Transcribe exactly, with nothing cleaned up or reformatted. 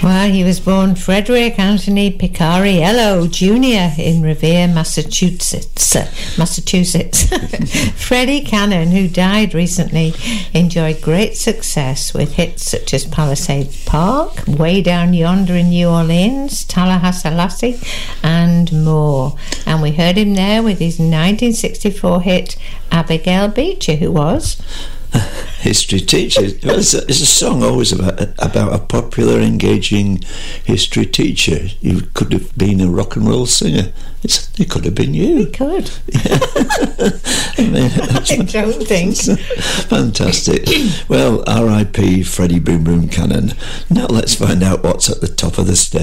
Well, he was born Frederick Anthony Picariello Junior in Revere, Massachusetts. Massachusetts. Freddie Cannon, who died recently, enjoyed great success with hits such as Palisades Park, Way Down Yonder in New Orleans, Tallahassee, and more. And we heard him there with his nineteen sixty-four hit Abigail Beecher, who was history teacher. Well, it's, a, it's a song always about about a popular, engaging history teacher. You could have been a rock and roll singer. It's, it could have been you. It could. Yeah. I, mean, I don't think. Fantastic. Well, R I P Freddie Boom Boom Cannon. Now let's find out what's at the top of the stairs.